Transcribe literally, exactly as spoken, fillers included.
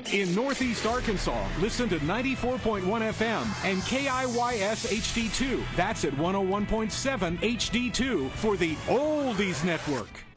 In Northeast Arkansas, listen to ninety-four point one F M and K I Y S H D two. That's at one oh one point seven H D two for the Oldies Network.